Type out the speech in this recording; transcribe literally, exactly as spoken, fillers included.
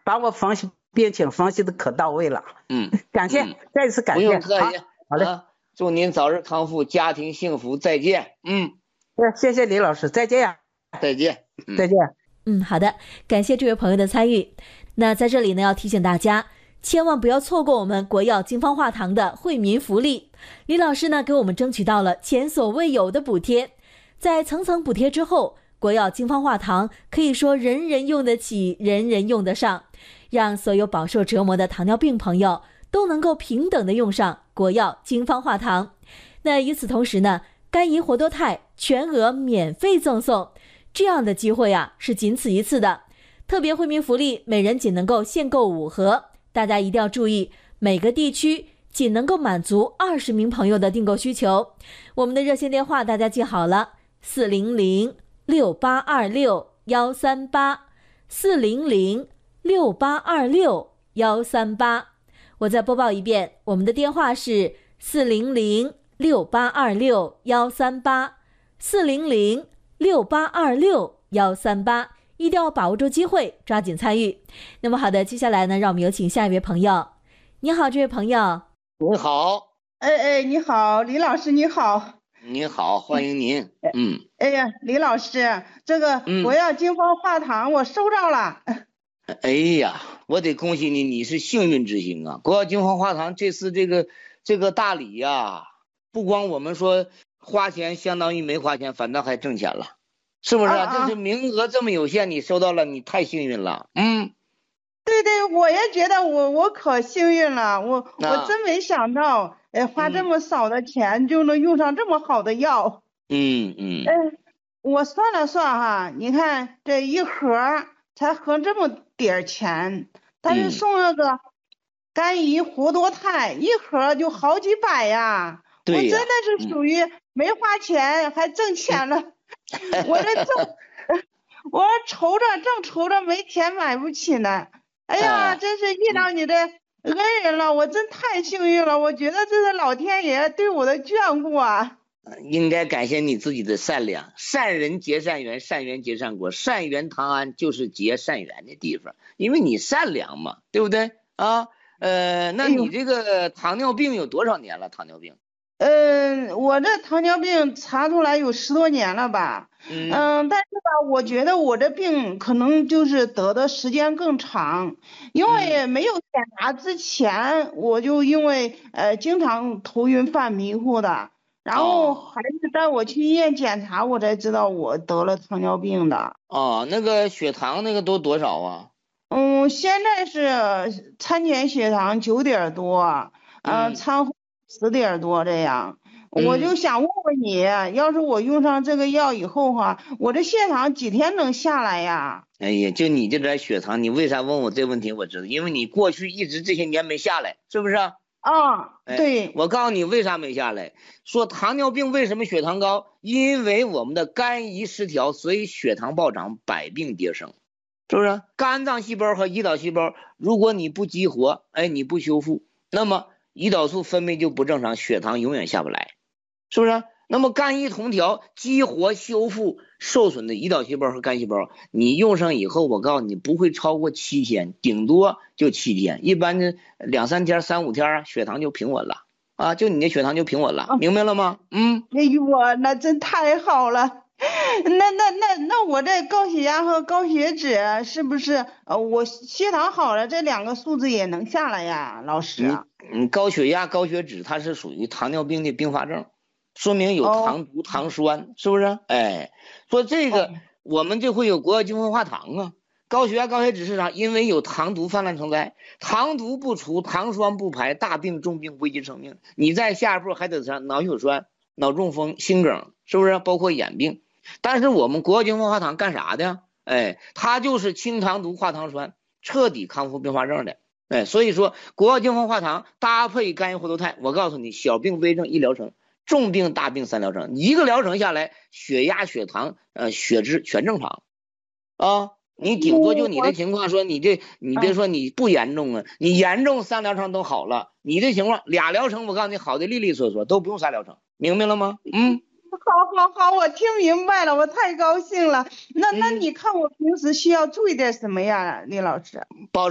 把我分析病情分析的可到位了。 嗯， 感谢， 嗯、 再次感谢。 不用客气。 好，好嘞、 啊，祝您早日康复，家庭幸福，再见。嗯， 谢谢李老师，再见呀、 啊，再见， 嗯、再见。 嗯，好的，感谢这位朋友的参与。那在这里呢，要提醒大家，千万不要错过我们国药金方化堂的惠民福利。李老师呢，给我们争取到了前所未有的补贴，在层层补贴之后，国药金方化堂可以说人人用得起，人人用得上，让所有饱受折磨的糖尿病朋友都能够平等的用上国药金方化堂。那与此同时呢，肝胰活多肽全额免费赠送，这样的机会啊是仅此一次的。特别惠民福利，每人仅能够限购五盒，大家一定要注意，每个地区仅能够满足二十名朋友的订购需求。我们的热线电话大家记好了，四零零六八二六幺三八，四零零六八二六幺三八。我再播报一遍，我们的电话是四零零六八二六幺三八，四零零六八二六幺三八。一定要把握住机会，抓紧参与。那么好的，接下来呢，让我们有请下一位朋友。你好，这位朋友。 你好。 哎哎，你好，李老师，你好。 你好，欢迎您。嗯。 哎呀，李老师，这个国药金方化堂我收着了。 嗯、哎呀，我得恭喜你，你是幸运之星啊！国药金方化堂这次这个这个大礼呀、啊，不光我们说花钱相当于没花钱，反倒还挣钱了。是不是、啊？这是名额这么有限，你收到了，你太幸运了。嗯， 对对，我也觉得我我可幸运了，我、啊、我真没想到，哎，花这么少的钱就能用上这么好的药。 嗯嗯。 哎，我算了算哈，你看这一盒才合这么点钱，但是送那个肝胰活多肽、嗯、一盒就好几百呀。 对呀。 我真的是属于没花钱、嗯、还挣钱了。我这正，我愁着正愁着没钱买不起呢。哎呀，啊、真是遇到你的恩人了，我真太幸运了。我觉得这是老天爷对我的眷顾啊。 应该感谢你自己的善良，善人结善缘，善缘结善果，善缘长安就是结善缘的地方，因为你善良嘛，对不对啊？呃，那你这个糖尿病有多少年了？糖尿病？ 嗯、呃，我这糖尿病查出来有十多年了吧，嗯、呃，但是吧，我觉得我这病可能就是得的时间更长，因为没有检查之前，我就因为呃经常头晕犯迷糊的，然后还是带我去医院检查，我才知道我得了糖尿病的。 哦，那个血糖那个都多少啊？ 嗯，现在是餐前血糖九点多，嗯、呃，餐后十点多这样，嗯、我就想问问你，要是我用上这个药以后哈，我这血糖几天能下来呀？ 哎呀，就你这点血糖，你为啥问我这问题？我知道，因为你过去一直这些年没下来，是不是？ 啊、哦，对、 哎。我告诉你为啥没下来，说糖尿病为什么血糖高？因为我们的肝胰失调，所以血糖暴涨，百病迭生。是不是？肝脏细胞和胰岛细胞，如果你不激活，哎，你不修复，那么胰岛素分泌就不正常，血糖永远下不来，是不是？那么肝胰同调，激活修复受损的胰岛细胞和肝细胞，你用上以后，我告诉你不会超过七天，顶多就七天，一般的两三天、三五天啊，血糖就平稳了啊，就你的血糖就平稳了，明白了吗？嗯。 哎呦，我那真太好了。那那那那我这高血压和高血脂是不是呃我血糖好了这两个数字也能下来呀，老师？ 嗯嗯，高血压高血脂它是属于糖尿病的并发症，说明有糖毒、哦、糖酸，是不是？哎，说这个、哦、我们就会有国药金方化堂啊。高血压高血脂是啥？因为有糖毒泛滥成灾，糖毒不除，糖酸不排，大病重病危及生命。你在下一步还得啥？脑血栓、脑中风、心梗，是不是？包括眼病。但是我们国药金方化堂干啥的？哎，它就是清糖毒化糖酸，彻底康复并发症的。哎，所以说国药金方化堂搭配肝胰活多肽，我告诉你，小病微症一疗程，重病大病三疗程，一个疗程下来，血压、血糖、呃血脂全正常啊。你顶多就你的情况说，你这你别说你不严重啊，你严重三疗程都好了，你这情况俩疗程我告诉你好的利利索索，都不用仨疗程，明白了吗？嗯。 好好好，我听明白了，我太高兴了。那那你看我平时需要注意点什么呀，李老师？ 保